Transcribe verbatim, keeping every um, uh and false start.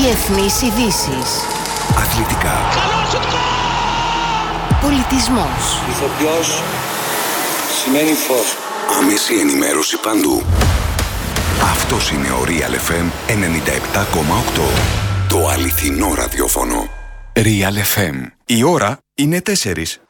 Διεθνείς ειδήσεις. Αθλητικά. Πολιτισμός. Ηθοποιός σημαίνει φως. Άμεση ενημέρωση παντού. Αυτός είναι ο Real εφ εμ ενενήντα επτά κόμμα οκτώ. Το αληθινό ραδιόφωνο. Real εφ εμ. Η ώρα είναι τέσσερις.